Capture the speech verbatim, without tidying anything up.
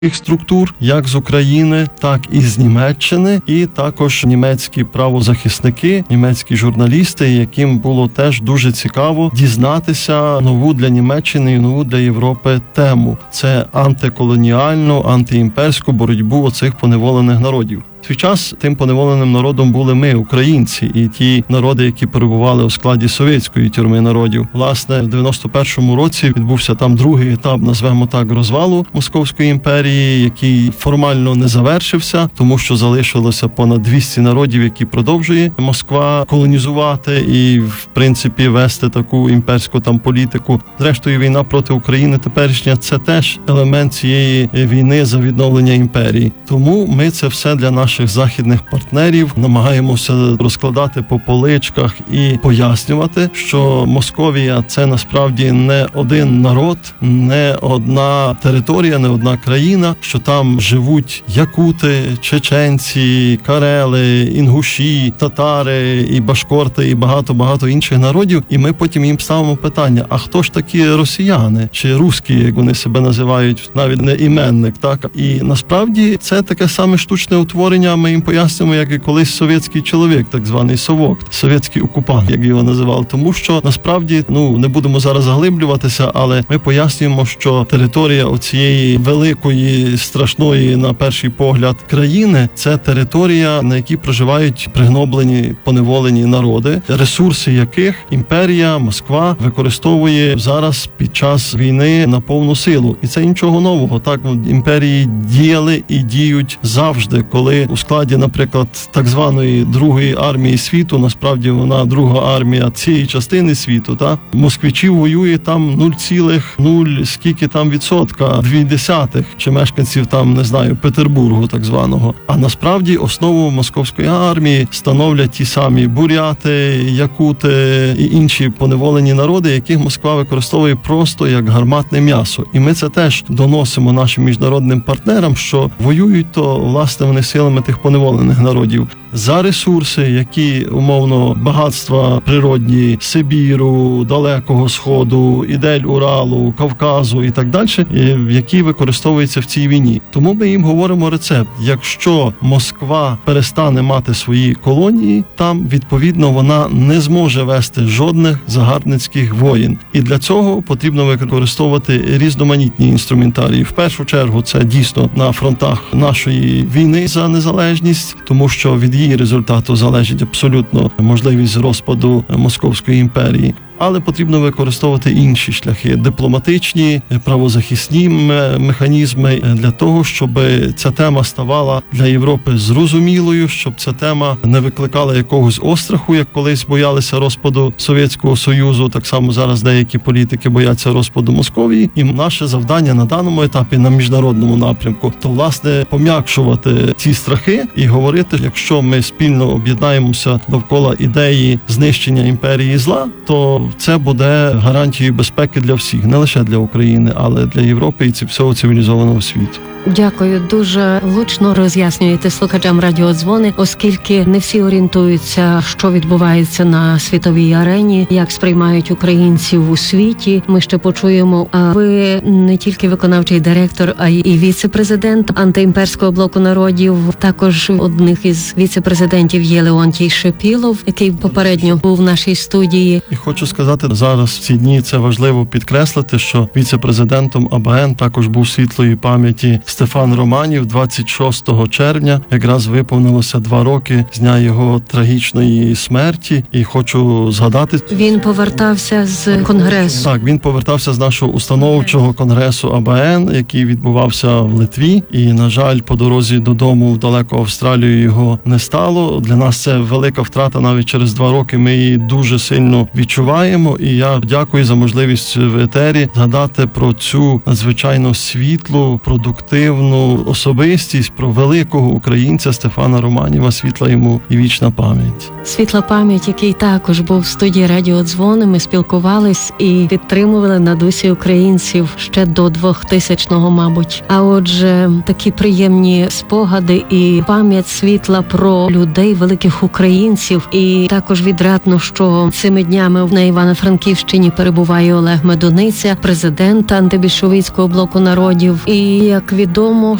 структур, як з України, так і з Німеччини, і також німецькі правозахисники, німецькі журналісти, яким було теж дуже цікаво дізнатися нову для Німеччини і нову для Європи тему. Це антиколоніальну, антиімперську боротьбу оцих поневолених народів. В свій час тим поневоленим народом були ми, українці, і ті народи, які перебували у складі совєтської тюрми народів. Власне, в дев'яносто першому році відбувся там другий етап, назвемо так, розвалу Московської імперії, який формально не завершився, тому що залишилося понад двісті народів, які продовжує Москва колонізувати і, в принципі, вести таку імперську там політику. Зрештою, війна проти України теперішня – це теж елемент цієї війни за відновлення імперії. Тому ми це все для наших наших західних партнерів намагаємося розкладати по поличках і пояснювати, що Московія – це насправді не один народ, не одна територія, не одна країна, що там живуть якути, чеченці, карели, інгуші, татари і башкорти і багато-багато інших народів. І ми потім їм ставимо питання, а хто ж такі росіяни? Чи русські, як вони себе називають, навіть не іменник, так? І насправді це таке саме штучне утворення. Ми їм пояснюємо, як і колись совєтський чоловік, так званий совок, совєтський окупант, як його називали. Тому що, насправді, ну, не будемо зараз заглиблюватися, але ми пояснюємо, що територія оцієї великої, страшної, на перший погляд, країни – це територія, на якій проживають пригноблені, поневолені народи, ресурси яких імперія, Москва використовує зараз під час війни на повну силу. І це нічого нового. Так, імперії діяли і діють завжди, коли у складі, наприклад, так званої другої армії світу, насправді вона друга армія цієї частини світу, та москвичів воює там нуль цілих нуль скільки там відсотка, дві десятих, чи мешканців там, не знаю, Петербургу так званого. А насправді основу московської армії становлять ті самі буряти, якути і інші поневолені народи, яких Москва використовує просто як гарматне м'ясо. І ми це теж доносимо нашим міжнародним партнерам, що воюють то, власне, вони силами тих поневолених народів за ресурси, які, умовно, багатства природні Сибіру, Далекого Сходу, Ідель Уралу, Кавказу і так далі, які використовуються в цій війні. Тому ми їм говоримо рецепт. Якщо Москва перестане мати свої колонії, там, відповідно, вона не зможе вести жодних загарбницьких воєн. І для цього потрібно використовувати різноманітні інструментарії. В першу чергу, це дійсно на фронтах нашої війни за незалежність, тому що від її результату залежить абсолютно можливість розпаду Московської імперії. Але потрібно використовувати інші шляхи, дипломатичні, правозахисні механізми для того, щоб ця тема ставала для Європи зрозумілою, щоб ця тема не викликала якогось остраху, як колись боялися розпаду Совєтського Союзу, так само зараз деякі політики бояться розпаду Московії. І наше завдання на даному етапі, на міжнародному напрямку, то, власне, пом'якшувати ці страхи і говорити, якщо ми спільно об'єднаємося довкола ідеї знищення імперії зла, то це буде гарантією безпеки для всіх, не лише для України, але для Європи і всього цивілізованого світу. Дякую. Дуже влучно роз'яснюєте слухачам радіодзвони, оскільки не всі орієнтуються, що відбувається на світовій арені, як сприймають українців у світі. Ми ще почуємо, а ви не тільки виконавчий директор, а й віце-президент антиімперського блоку народів. Також одних із віце-президентів є Леонтій Шипілов, який попередньо був в нашій студії. І хочу сказати, зараз в ці дні це важливо підкреслити, що віце-президентом АБН також був світлої пам'яті Стефан Романів. Двадцять шостого червня якраз виповнилося два роки з дня його трагічної смерті. І хочу згадати... Він повертався з конгресу. Так, він повертався з нашого установчого конгресу АБН, який відбувався в Литві. І, на жаль, по дорозі додому в далеку Австралію його не стало. Для нас це велика втрата навіть через два роки. Ми її дуже сильно відчуваємо. І я дякую за можливість в етері згадати про цю надзвичайно світлу, продуктивну особистість, про великого українця Стефана Романіва, світла йому і вічна пам'ять. Світла пам'ять, який також був в студії радіодзвони, ми спілкувались і підтримували на дусі українців ще до двохтисячного, мабуть. А отже, такі приємні спогади і пам'ять світла про людей, великих українців. І також відрадно, що цими днями на Івано-Франківщині перебуває Олег Медуниця, президент антибільшовицького блоку народів. І як від відомо,